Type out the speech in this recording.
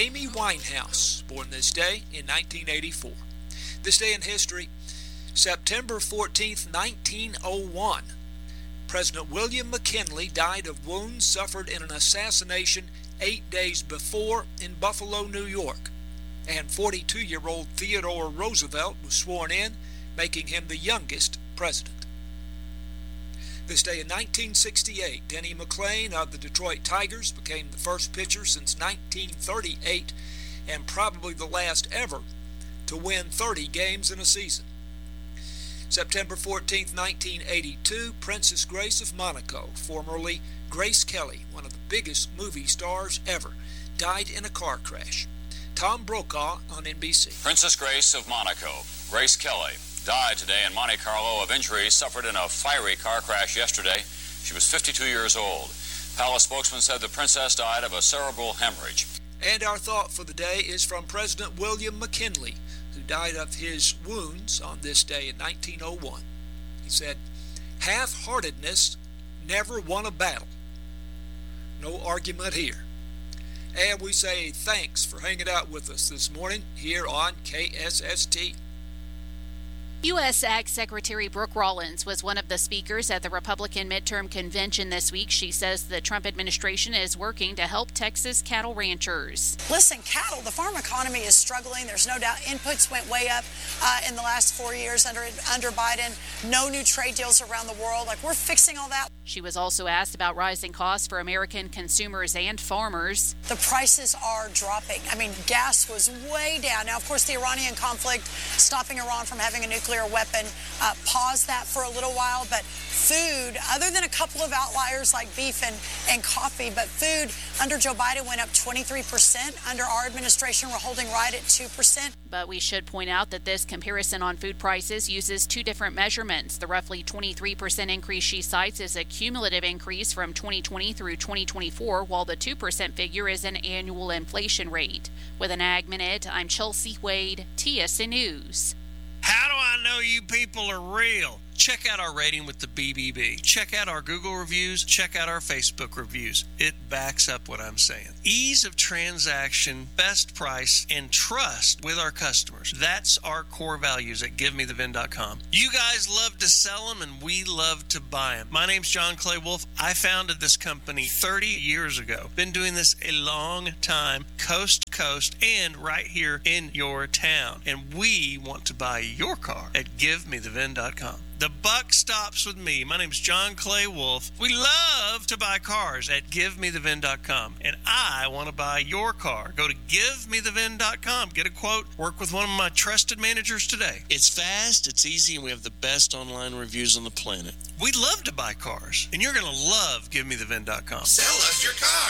Amy Winehouse, born this day in 1984. This day in history, September 14th, 1901. President William McKinley died of wounds suffered in an assassination 8 days before in Buffalo, New York. And 42-year-old Theodore Roosevelt was sworn in, making him the youngest president. This day in 1968, Denny McLain of the Detroit Tigers became the first pitcher since 1938 and probably the last ever to win 30 games in a season. September 14th, 1982, Princess Grace of Monaco, formerly Grace Kelly, one of the biggest movie stars ever, died in a car crash. Tom Brokaw on NBC. Princess Grace of Monaco, Grace Kelly, died today in Monte Carlo of injuries suffered in a fiery car crash yesterday. She was 52 years old. Palace spokesman said the princess died of a cerebral hemorrhage. And our thought for the day is from President William McKinley, who died of his wounds on this day in 1901. He said, "Half-heartedness never won a battle." No argument here. And we say thanks for hanging out with us this morning here on KSST. U.S. Ag Secretary Brooke Rollins was one of the speakers at the Republican midterm convention this week. She says the Trump administration is working to help Texas cattle ranchers. Listen, cattle, the farm economy is struggling. There's no doubt inputs went way up in the last 4 years under Biden. No new trade deals around the world. We're fixing all that. She was also asked about rising costs for American consumers and farmers. The prices are dropping. Gas was way down. Now, of course, the Iranian conflict, stopping Iran from having a nuclear weapon, paused that for a little while, but food, other than a couple of outliers like beef and coffee, but food under Joe Biden went up 23%. Under our administration, we're holding right at 2%. But we should point out that this comparison on food prices uses two different measurements. The roughly 23% increase she cites is a cumulative increase from 2020 through 2024, while the 2% figure is an annual inflation rate. With an Ag Minute, I'm Chelsea Wade, TSN News. How do I know you people are real? Check out our rating with the BBB. Check out our Google reviews. Check out our Facebook reviews. It backs up what I'm saying. Ease of transaction, best price, and trust with our customers. That's our core values at GiveMeTheVin.com. You guys love to sell them, and we love to buy them. My name's John Clay Wolf. I founded this company 30 years ago. Been doing this a long time, coast to coast, and right here in your town. And we want to buy your car at GiveMeTheVin.com. The buck stops with me. My name's John Clay Wolf. We love to buy cars at GiveMeTheVin.com, and I want to buy your car. Go to GiveMeTheVin.com. Get a quote. Work with one of my trusted managers today. It's fast, it's easy, and we have the best online reviews on the planet. We love to buy cars, and you're going to love GiveMeTheVin.com. Sell us your car.